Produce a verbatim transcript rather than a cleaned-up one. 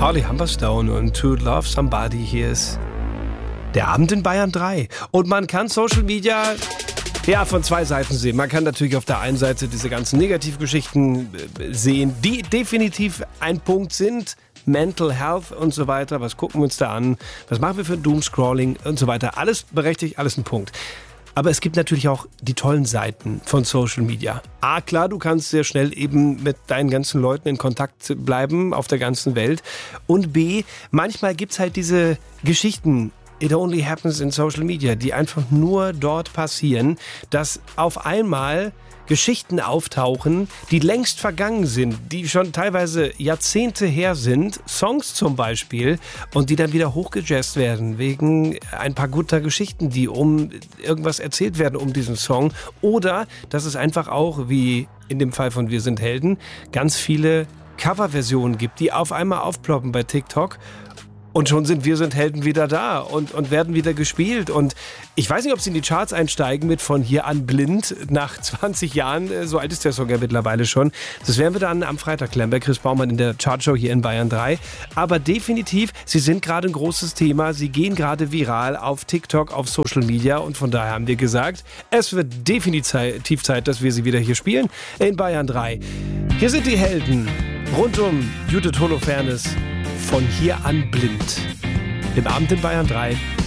Harley Humberstone und To Love Somebody. Hier ist der Abend in Bayern drei. Und man kann Social Media ja von zwei Seiten sehen. Man kann natürlich auf der einen Seite diese ganzen Negativgeschichten sehen, die definitiv ein Punkt sind. Mental Health und so weiter. Was gucken wir uns da an? Was machen wir für Doomscrolling und so weiter? Alles berechtigt, alles ein Punkt. Aber es gibt natürlich auch die tollen Seiten von Social Media. A, klar, du kannst sehr schnell eben mit deinen ganzen Leuten in Kontakt bleiben auf der ganzen Welt. Und B, manchmal gibt's halt diese Geschichten, it only happens in Social Media, die einfach nur dort passieren, dass auf einmal Geschichten auftauchen, die längst vergangen sind, die schon teilweise Jahrzehnte her sind, Songs zum Beispiel, und die dann wieder hochgejazzt werden wegen ein paar guter Geschichten, die um irgendwas erzählt werden um diesen Song. Oder dass es einfach auch, wie in dem Fall von Wir sind Helden, ganz viele Coverversionen gibt, die auf einmal aufploppen bei TikTok. Und schon sind Wir sind Helden wieder da und, und werden wieder gespielt. Und ich weiß nicht, ob sie in die Charts einsteigen mit Von hier an blind nach zwanzig Jahren. So alt ist der Song ja mittlerweile schon. Das werden wir dann am Freitag klären bei Chris Baumann in der Chartshow hier in Bayern drei. Aber definitiv, sie sind gerade ein großes Thema. Sie gehen gerade viral auf TikTok, auf Social Media. Und von daher haben wir gesagt, es wird definitiv Zeit, dass wir sie wieder hier spielen in Bayern drei. Hier sind die Helden rund um Judith Holofernes. Von hier an blind. Im Abend in Bayern drei.